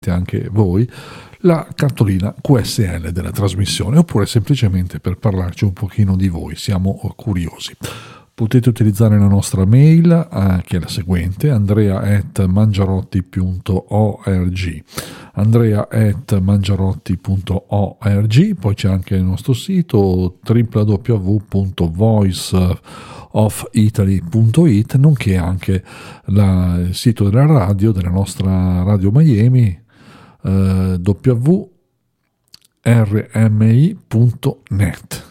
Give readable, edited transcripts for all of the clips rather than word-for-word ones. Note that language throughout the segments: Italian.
anche voi la cartolina QSL della trasmissione, oppure semplicemente per parlarci un pochino di voi, siamo curiosi. Potete utilizzare la nostra mail che è la seguente: andrea@mangiarotti.org, andrea@mangiarotti.org. Poi c'è anche il nostro sito www.voiceofitaly.it, nonché anche il sito della radio, della nostra Radio Miami, www.rmi.net.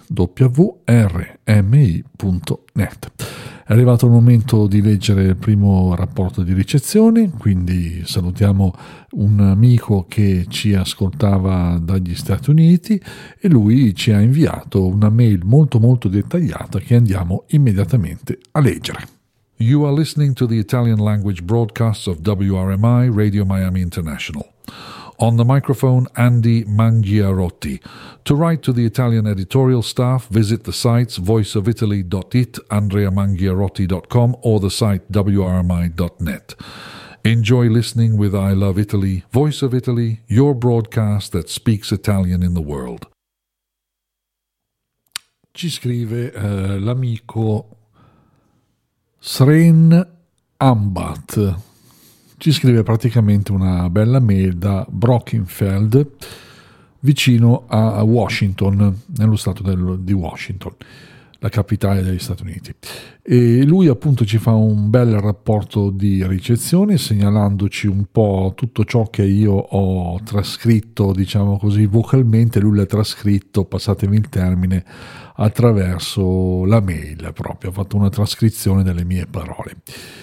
È arrivato il momento di leggere il primo rapporto di ricezione, quindi salutiamo un amico che ci ascoltava dagli Stati Uniti e lui ci ha inviato una mail molto molto dettagliata che andiamo immediatamente a leggere. You are listening to the Italian language broadcasts of WRMI Radio Miami International. On the microphone, Andy Mangiarotti. To write to the Italian editorial staff, visit the sites voiceofitaly.it, andreamangiarotti.com, or the site wrmi.net. Enjoy listening with I Love Italy, Voice of Italy, your broadcast that speaks Italian in the world. Ci scrive l'amico Sren Ambat. Ci scrive praticamente una bella mail da Brockenfeld, vicino a Washington, nello stato di Washington, la capitale degli Stati Uniti. E lui appunto ci fa un bel rapporto di ricezione, segnalandoci un po' tutto ciò che io ho trascritto, diciamo così, vocalmente. Lui l'ha trascritto, passatemi il termine, attraverso la mail proprio, ha fatto una trascrizione delle mie parole.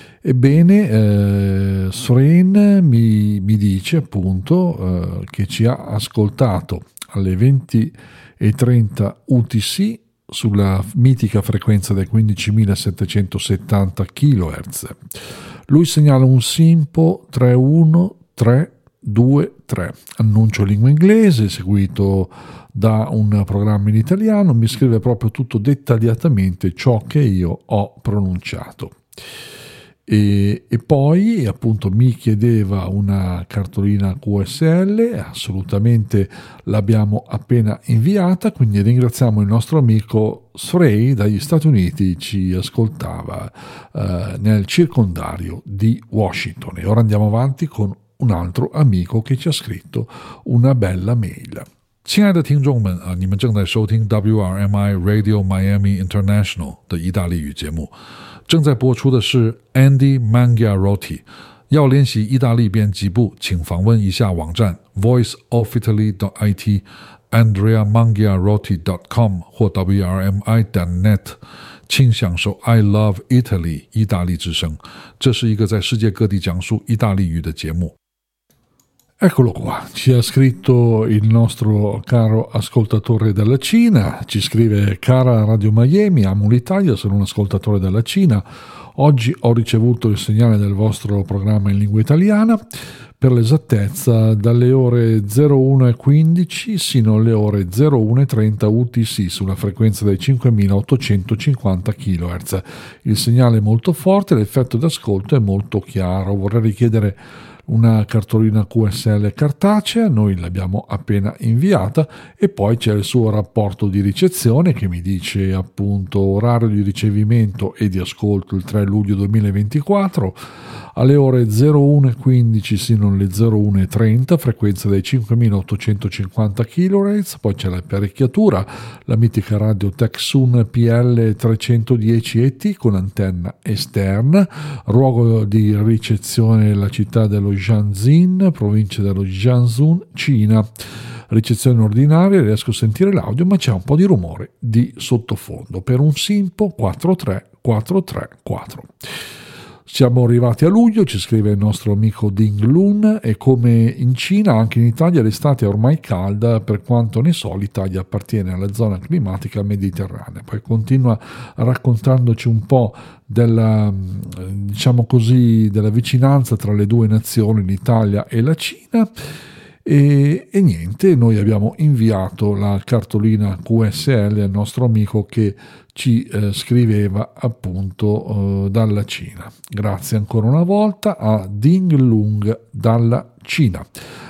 Ebbene, Soren mi dice appunto che ci ha ascoltato alle 20:30 UTC sulla mitica frequenza dei 15.770 kHz. Lui segnala un SINPO 31323, annuncio in lingua inglese seguito da un programma in italiano. Mi scrive proprio tutto dettagliatamente ciò che io ho pronunciato. E poi appunto mi chiedeva una cartolina QSL, assolutamente l'abbiamo appena inviata, quindi ringraziamo il nostro amico Srey dagli Stati Uniti, ci ascoltava nel circondario di Washington. E ora andiamo avanti con un altro amico che ci ha scritto una bella mail. 亲爱的听众们你们正在收听 WRMI Radio Miami International 的意大利语节目，正在播出的是 Andy Mangiarotti。要练习意大利编辑部，请访问一下网站 voiceofitaly.it, andreamangiarotti.com 或 wrmi.net。请享受 I Love Italy 意大利之声，这是一个在世界各地讲述意大利语的节目。Eccolo qua, ci ha scritto il nostro caro ascoltatore dalla Cina, ci scrive: cara Radio Miami, amo l'Italia, sono un ascoltatore dalla Cina, oggi ho ricevuto il segnale del vostro programma in lingua italiana, per l'esattezza dalle ore 01:15 sino alle ore 01:30 UTC sulla frequenza dei 5.850 kHz. Il segnale è molto forte, l'effetto d'ascolto è molto chiaro. Vorrei richiedere una cartolina QSL cartacea, noi l'abbiamo appena inviata, e poi c'è il suo rapporto di ricezione che mi dice appunto orario di ricevimento e di ascolto il 3 luglio 2024 alle ore 01:15 sino alle 01:30, frequenza dei 5.850 kHz. Poi c'è l'apparecchiatura, la mitica radio Texun PL 310 ET con antenna esterna, luogo di ricezione la città dello Jiangxin, provincia dello Jiangsu, Cina. Ricezione ordinaria, riesco a sentire l'audio ma c'è un po' di rumore di sottofondo per un SINPO 43434. Siamo arrivati a luglio, ci scrive il nostro amico Ding Lun, e come in Cina anche in Italia l'estate è ormai calda. Per quanto ne so, l'Italia appartiene alla zona climatica mediterranea. Poi continua raccontandoci un po' della, diciamo così, della vicinanza tra le due nazioni, l'Italia e la Cina. E niente, noi abbiamo inviato la cartolina QSL al nostro amico che ci scriveva appunto dalla Cina. Grazie ancora una volta a Ding Lung dalla Cina.